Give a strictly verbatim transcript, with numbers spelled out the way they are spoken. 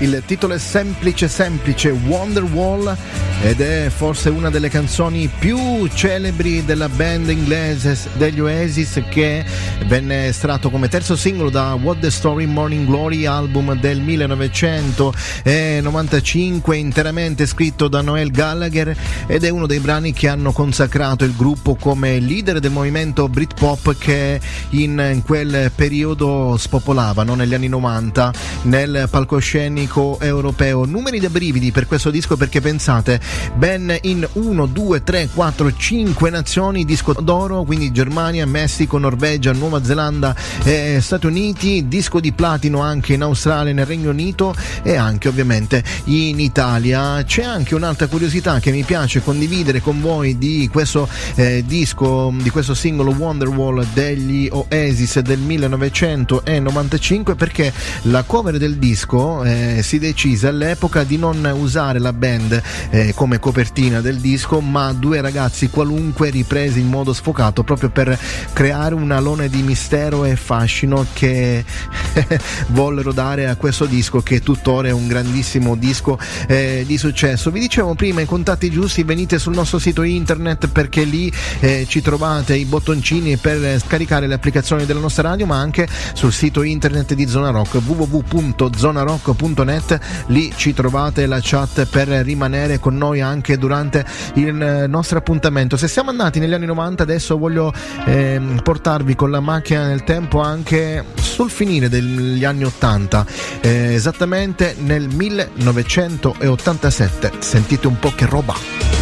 Il titolo è semplice semplice, Wonderwall, ed è forse una delle canzoni più celebri della band inglese degli Oasis, che venne estratto come terzo singolo da What the Story Morning Glory, album del millenovecentonovantacinque, interamente scritto da Noel Gallagher, ed è uno dei brani che hanno consacrato il gruppo come leader del movimento Britpop che in, in quel periodo spopolava, no? Negli anni novanta nel palcoscenico europeo. Numeri da brividi per questo disco, perché pensate, ben in uno, due, tre, quattro, cinque nazioni disco d'oro, quindi Germania, Messico, Norvegia, Nuova Zelanda e Stati Uniti, disco di platino anche in Australia e nel Regno Unito, e anche ovviamente in Italia. C'è anche un'altra curiosità che mi piace condividere con voi di questo eh, disco, di questo singolo Wonderwall degli Oasis del millenovecentonovantacinque, perché la cover del disco eh, si decise all'epoca di non usare la band eh, come copertina del disco, ma due ragazzi qualunque ripresi in modo sfocato, proprio per creare un alone di mistero e fascino che vollero dare a questo disco, che tuttora è un grandissimo disco eh, di successo. Vi dicevo prima, i contatti giusti: venite sul nostro sito internet, perché lì eh, ci trovate i bottoncini per scaricare le applicazioni della nostra radio, ma anche sul sito internet di Zona Rock, w w w punto zona rock punto net. Lì ci trovate la chat per rimanere con noi anche durante il nostro appuntamento. Se siamo andati negli anni novanta, adesso voglio eh, portarvi con la macchina nel tempo anche sul finire degli anni ottanta, eh, esattamente nel millenovecentottantasette. Sentite un po' che roba.